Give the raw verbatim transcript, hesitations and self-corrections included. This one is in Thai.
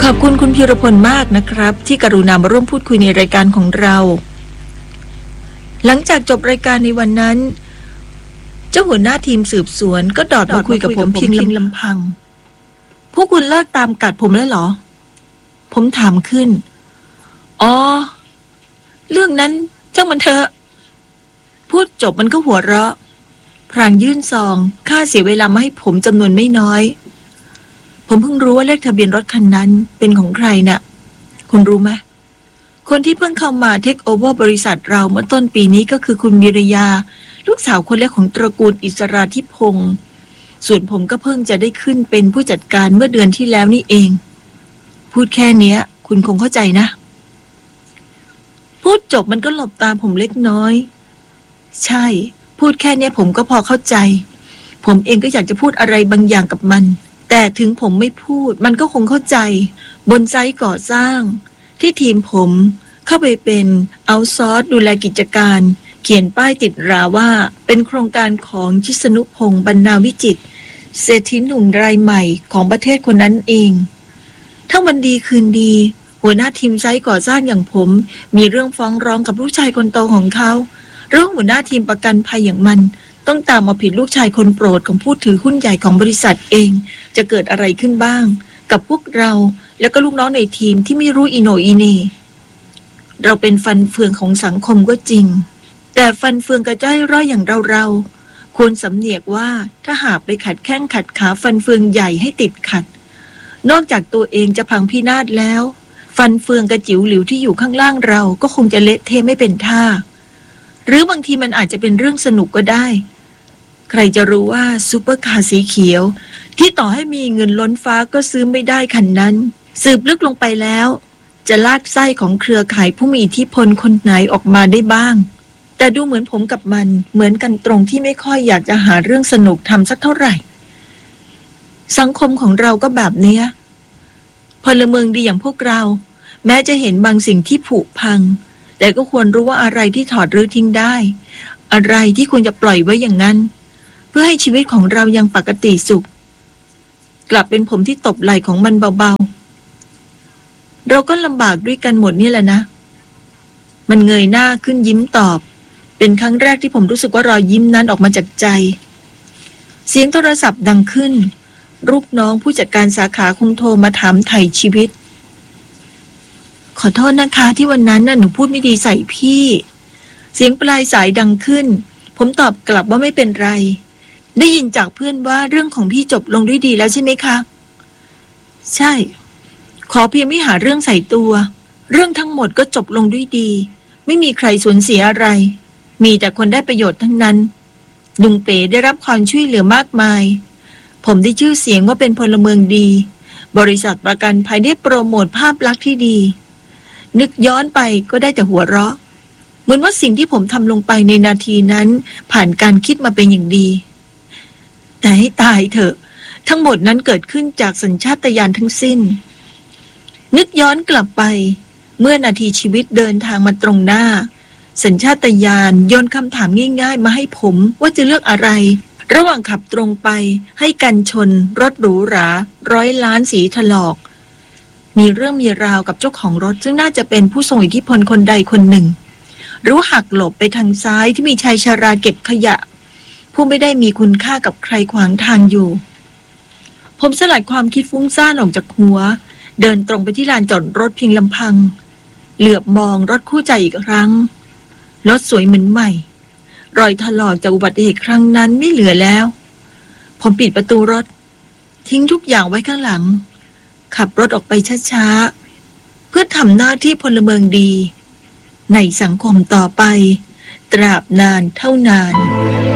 อบคุณคุณพีรพลมากนะครับที่กรุณามาร่วมพูดคุยในรายการของเราหลังจากจบรายการในวันนั้นเจ้าหัวหน้าทีมสืบสวนก็ดอดมาคุยกับผมเพียงลำพังพวกคุณเลิกตามกัดผมแล้วเหรอผมถามขึ้นอ๋อเรื่องนั้นช่างมันเถอะพูดจบมันก็หัวเราะพรางยื่นซองค่าเสียเวลามาให้ผมจำนวนไม่น้อยผมเพิ่งรู้ว่าเลขทะเบียนรถคันนั้นเป็นของใครน่ะคุณรู้ไหมคนที่เพิ่งเข้ามาเทคโอเวอร์บริษัทเราเมื่อต้นปีนี้ก็คือคุณวิริยาลูกสาวคนเล็กของตระกูลอิสราธิพงศ์ส่วนผมก็เพิ่งจะได้ขึ้นเป็นผู้จัดการเมื่อเดือนที่แล้วนี่เองพูดแค่เนี้ยคุณคงเข้าใจนะพูดจบมันก็หลบตาผมเล็กน้อยใช่พูดแค่เนี้ยผมก็พอเข้าใจผมเองก็อยากจะพูดอะไรบางอย่างกับมันแต่ถึงผมไม่พูดมันก็คงเข้าใจบนไซต์ก่อสร้างที่ทีมผมเข้าไปเป็นเอาท์ซอร์สดูแลกิจการเขียนป้ายติดราว่าเป็นโครงการของชิสนุพงศ์บรรณาวิจิตรเศรษฐีหนุ่มรายใหม่ของประเทศคนนั้นเองทั้งวันดีคืนดีหัวหน้าทีมไซต์ก่อสร้างอย่างผมมีเรื่องฟ้องร้องกับลูกชายคนโตของเขาเรื่องหัวหน้าทีมประกันภัยอย่างมันต้องตามมาผิดลูกชายคนโปรดของผู้ถือหุ้นใหญ่ของบริษัทเองจะเกิดอะไรขึ้นบ้างกับพวกเราแล้วก็ลูกน้องในทีมที่ไม่รู้อีโหนอีเหน่เราเป็นฟันเฟืองของสังคมก็จริงแต่ฟันเฟืองกระจ้อยร่อยอย่างเราเราควรสำเนียกว่าถ้าหากไปขัดแข้งขัดขาฟันเฟืองใหญ่ให้ติดขัดนอกจากตัวเองจะพังพินาศแล้วฟันเฟืองกระจิ๋วหลิวที่อยู่ข้างล่างเราก็คงจะเละเทะไม่เป็นท่าหรือบางทีมันอาจจะเป็นเรื่องสนุกก็ได้ใครจะรู้ว่าซุปเปอร์คาร์สีเขียวที่ต่อให้มีเงินล้นฟ้าก็ซื้อไม่ได้คันนั้นสืบลึกลงไปแล้วจะลากไส้ของเครือข่ายผู้มีอิทธิพลคนไหนออกมาได้บ้างแต่ดูเหมือนผมกับมันเหมือนกันตรงที่ไม่ค่อยอยากจะหาเรื่องสนุกทำสักเท่าไหร่สังคมของเราก็แบบเนี้ยพลเมืองดีอย่างพวกเราแม้จะเห็นบางสิ่งที่ผุพังแต่ก็ควรรู้ว่าอะไรที่ถอดหรือทิ้งได้อะไรที่ควรจะปล่อยไว้อย่างนั้นเพื่อให้ชีวิตของเรายังปกติสุขกลับเป็นผมที่ตบไหล่ของมันเบาๆเราก็ลำบากด้วยกันหมดนี่แหละนะมันเงยหน้าขึ้นยิ้มตอบเป็นครั้งแรกที่ผมรู้สึกว่ารอยยิ้มนั้นออกมาจากใจเสียงโทรศัพท์ดังขึ้นลูกน้องผู้จัดการสาขาคงโทรมาถามไถ่ชีวิตขอโทษนะคะที่วันนั้นน่ะหนูพูดไม่ดีใส่พี่เสียงปลายสายดังขึ้นผมตอบกลับว่าไม่เป็นไรได้ยินจากเพื่อนว่าเรื่องของพี่จบลงด้วยดีแล้วใช่ไหมคะใช่ขอเพียงไม่หาเรื่องใส่ตัวเรื่องทั้งหมดก็จบลงด้วยดีไม่มีใครสูญเสียอะไรมีแต่คนได้ประโยชน์ทั้งนั้นลุงเป๋ได้รับความช่วยเหลือมากมายผมได้ชื่อเสียงว่าเป็นพลเมืองดีบริษัทประกันภัยได้โปรโมทภาพลักษณ์ที่ดีนึกย้อนไปก็ได้แต่หัวเราะเหมือนว่าสิ่งที่ผมทำลงไปในนาทีนั้นผ่านการคิดมาเป็นอย่างดีแต่ให้ตายเถอะทั้งหมดนั้นเกิดขึ้นจากสัญชาตญาณทั้งสิ้นนึกย้อนกลับไปเมื่อนาทีชีวิตเดินทางมาตรงหน้าสัญชาตญาณโยนคำถามง่ายๆมาให้ผมว่าจะเลือกอะไรระหว่างขับตรงไปให้กันชนรถหรูหราร้อยล้านสีถลอกมีเรื่องมีราวกับเจ้าของรถซึ่งน่าจะเป็นผู้ทรงอิทธิพลคนใดคนหนึ่งหรือหักหลบไปทางซ้ายที่มีชายชราเก็บขยะผู้ไม่ได้มีคุณค่ากับใครขวางทางอยู่ผมสลัดความคิดฟุ้งซ่านออกจากหัวเดินตรงไปที่ลานจอดรถเพียงลำพังเหลือบมองรถคู่ใจอีกครั้งรถสวยเหมือนใหม่รอยถลอกจากอุบัติเหตุครั้งนั้นไม่เหลือแล้วผมปิดประตูรถทิ้งทุกอย่างไว้ข้างหลังขับรถออกไปช้าๆเพื่อทำหน้าที่พลเมืองดีในสังคมต่อไปตราบนานเท่านาน